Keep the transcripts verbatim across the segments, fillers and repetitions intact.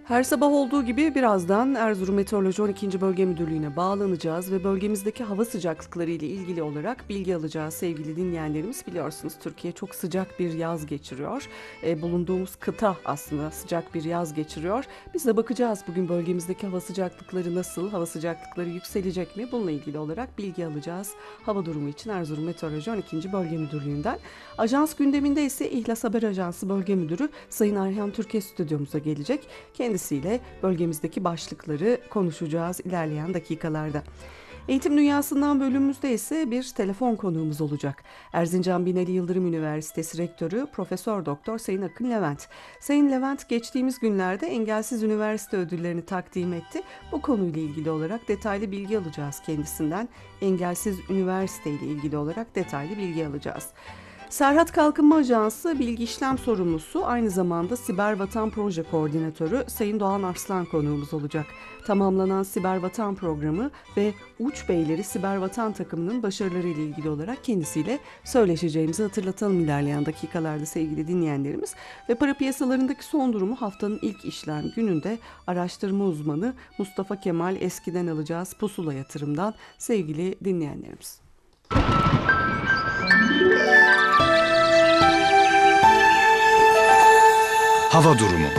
Her sabah olduğu gibi birazdan Erzurum Meteoroloji on ikinci. Bölge Müdürlüğü'ne bağlanacağız ve bölgemizdeki hava sıcaklıkları ile ilgili olarak bilgi alacağız sevgili dinleyenlerimiz. Biliyorsunuz Türkiye çok sıcak bir yaz geçiriyor. E, bulunduğumuz kıta aslında sıcak bir yaz geçiriyor. Biz de bakacağız bugün bölgemizdeki hava sıcaklıkları nasıl, hava sıcaklıkları yükselecek mi? Bununla ilgili olarak bilgi alacağız. Hava durumu için Erzurum Meteoroloji on ikinci. Bölge Müdürlüğü'nden. Ajans gündeminde ise İhlas Haber Ajansı Bölge Müdürü Sayın Ayhan Türkiye stüdyomuza gelecek. Kendisiyle bölgemizdeki başlıkları konuşacağız ilerleyen dakikalarda. Eğitim Dünyası'ndan bölümümüzde ise bir telefon konuğumuz olacak. Erzincan Binali Yıldırım Üniversitesi Rektörü Profesör Doktor Sayın Akın Levent. Sayın Levent geçtiğimiz günlerde Engelsiz Üniversite ödüllerini takdim etti. Bu konuyla ilgili olarak detaylı bilgi alacağız kendisinden. Engelsiz Üniversite ile ilgili olarak detaylı bilgi alacağız. Serhat Kalkınma Ajansı Bilgi İşlem Sorumlusu, aynı zamanda Siber Vatan Proje Koordinatörü Sayın Doğan Arslan konuğumuz olacak. Tamamlanan Siber Vatan programı ve Uç Beyleri Siber Vatan takımının başarıları ile ilgili olarak kendisiyle söyleşeceğimizi hatırlatalım ilerleyen dakikalarda sevgili dinleyenlerimiz. Ve para piyasalarındaki son durumu haftanın ilk işlem gününde araştırma uzmanı Mustafa Kemal Eski'den alacağız Pusula Yatırım'dan sevgili dinleyenlerimiz. Hava durumu.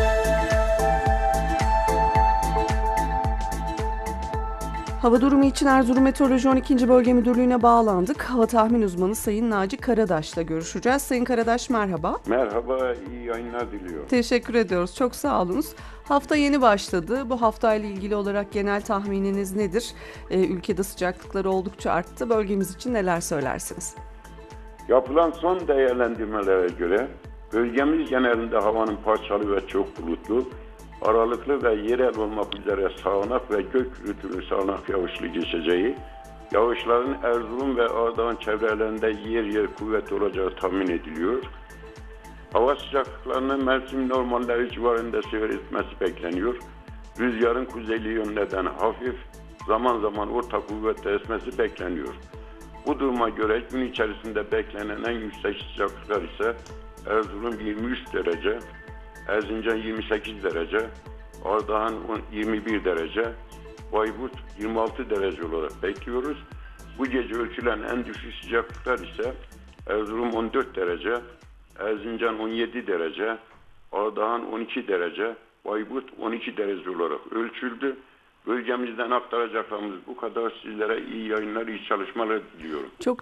Hava durumu için Erzurum Meteoroloji on ikinci. Bölge Müdürlüğü'ne bağlandık. Hava tahmin uzmanı Sayın Naci Karadaş'la görüşeceğiz. Sayın Karadaş merhaba. Merhaba, iyi yayınlar diliyorum. Teşekkür ediyoruz. Çok sağ olunuz. Hafta yeni başladı. Bu haftayla ilgili olarak genel tahmininiz nedir? Ee, ülkede sıcaklıklar oldukça arttı. Bölgemiz için neler söylersiniz? Yapılan son değerlendirmelere göre bölgemiz genelinde havanın parçalı ve çok bulutlu, aralıklı ve yerel olmak üzere sağanak ve gök gürültülü sağanak yağışlı geçeceği, yağışların Erzurum ve Ardahan çevrelerinde yer yer kuvvetli olacağı tahmin ediliyor. Hava sıcaklıklarının mevsim normalleri civarında seyretmesi bekleniyor. Rüzgarın kuzeyli yönlerden hafif, zaman zaman orta kuvvetle esmesi bekleniyor. Bu duruma göre gün içerisinde beklenen en yüksek sıcaklıklar ise Erzurum yirmi üç derece, Erzincan yirmi sekiz derece, Ardahan yirmi bir derece, Bayburt yirmi altı derece olarak bekliyoruz. Bu gece ölçülen en düşük sıcaklıklar ise Erzurum on dört derece, Erzincan on yedi derece, Ardahan on iki derece, Bayburt on iki derece olarak ölçüldü. Bölgemizden aktaracaklarımız bu kadar. Sizlere iyi yayınlar, iyi çalışmalar diliyorum. Çok